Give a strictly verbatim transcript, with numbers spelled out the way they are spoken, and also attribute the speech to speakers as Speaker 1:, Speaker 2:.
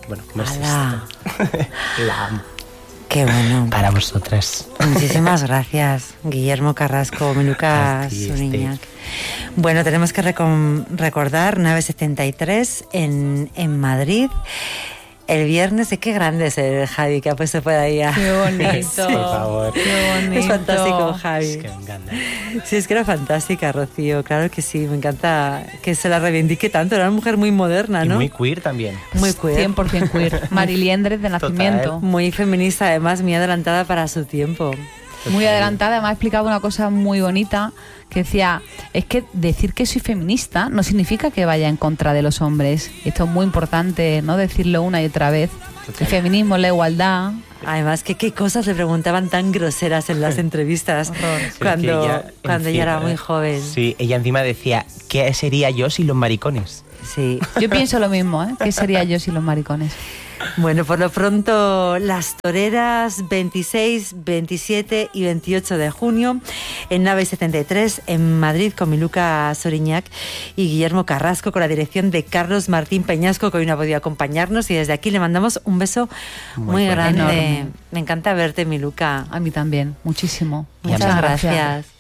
Speaker 1: bueno, Mercedes. La amo.
Speaker 2: Qué bueno.
Speaker 1: Para vosotras.
Speaker 2: Muchísimas gracias, Guillermo Carrasco, Miluca Suriñac. Bueno, tenemos que recom- recordar Nave setenta y tres en, en Madrid. El viernes, ¿de qué grande es el Javi que ha puesto por ahí? A...
Speaker 3: Qué bonito.
Speaker 1: Sí, por favor.
Speaker 3: Qué bonito.
Speaker 2: Es fantástico, Javi.
Speaker 1: Es que me encanta.
Speaker 2: Sí, es que era fantástica, Rocío. Claro que sí, me encanta que se la reivindique tanto. Era una mujer muy moderna, ¿no?
Speaker 1: Y muy queer también.
Speaker 2: Muy queer.
Speaker 3: cien por ciento queer. Mariliendres de nacimiento.
Speaker 1: Total.
Speaker 2: Muy feminista, además, muy adelantada para su tiempo.
Speaker 3: Muy adelantada, además explicaba una cosa muy bonita que decía, es que decir que soy feminista no significa que vaya en contra de los hombres. Esto es muy importante, ¿no? Decirlo una y otra vez.
Speaker 1: Total.
Speaker 3: El feminismo, la igualdad.
Speaker 2: Además, que qué cosas le preguntaban tan groseras en las entrevistas cuando,
Speaker 1: ella,
Speaker 2: cuando ella
Speaker 1: encima,
Speaker 2: era muy joven.
Speaker 1: Sí, ella encima decía, ¿qué sería yo sin los maricones?
Speaker 2: Sí.
Speaker 3: Yo pienso lo mismo, ¿eh? ¿Qué sería yo sin los maricones?
Speaker 2: Bueno, por lo pronto, las toreras veintiséis, veintisiete y veintiocho de junio en Nave setenta y tres en Madrid con Miluca Suriñac y Guillermo Carrasco con la dirección de Carlos Martín Peñasco, que hoy no ha podido acompañarnos, y desde aquí le mandamos un beso muy, muy grande. Enorme. Me encanta verte, Miluca.
Speaker 3: A mí también, muchísimo.
Speaker 2: Muchas, Muchas gracias. gracias.